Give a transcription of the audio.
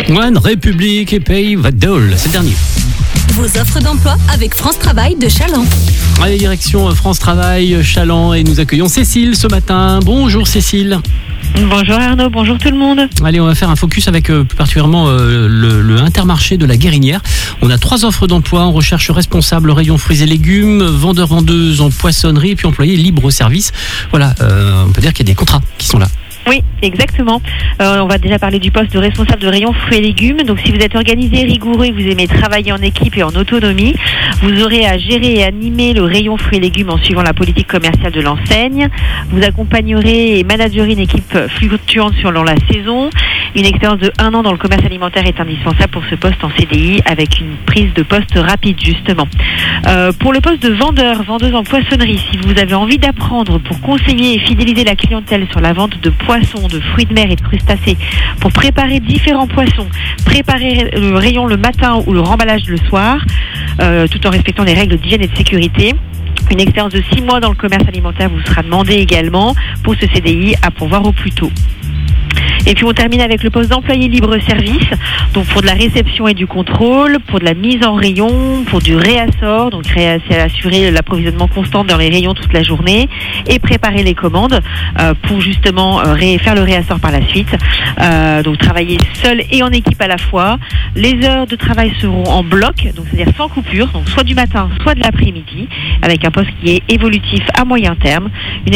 One République et Pay That Doll, c'est le dernier. Vos offres d'emploi avec France Travail de Chaland. Allez, direction France Travail, Chaland, et nous accueillons Cécile ce matin. Bonjour Cécile. Bonjour Arnaud, bonjour tout le monde. Allez, on va faire un focus avec plus particulièrement le Intermarché de la Guérinière. On a 3 offres d'emploi. On recherche responsable rayon fruits et légumes, vendeur-vendeuse en poissonnerie et puis employé libre-service. Voilà, on peut dire qu'il y a des contrats qui sont là. Oui, exactement. On va déjà parler du poste de responsable de rayon fruits et légumes. Donc si vous êtes organisé, rigoureux et que vous aimez travailler en équipe et en autonomie, vous aurez à gérer et animer le rayon fruits et légumes en suivant la politique commerciale de l'enseigne. Vous accompagnerez et managerez une équipe fluctuante selon la saison. Une expérience de 1 an dans le commerce alimentaire est indispensable pour ce poste en CDI avec une prise de poste rapide justement. Pour le poste de vendeuse en poissonnerie, si vous avez envie d'apprendre pour conseiller et fidéliser la clientèle sur la vente de poissons, de fruits de mer et de crustacés, pour préparer différents poissons, préparer le rayon le matin ou le remballage le soir, tout en respectant les règles d'hygiène et de sécurité. Une expérience de 6 mois dans le commerce alimentaire vous sera demandée également pour ce CDI à pourvoir au plus tôt. Et puis on termine avec le poste d'employé libre-service, donc pour de la réception et du contrôle, pour de la mise en rayon, pour du réassort, donc c'est assurer l'approvisionnement constant dans les rayons toute la journée et préparer les commandes pour justement faire le réassort par la suite. Donc travailler seul et en équipe à la fois. Les heures de travail seront en bloc, donc c'est-à-dire sans coupure, donc soit du matin, soit de l'après-midi, avec un poste qui est évolutif à moyen terme.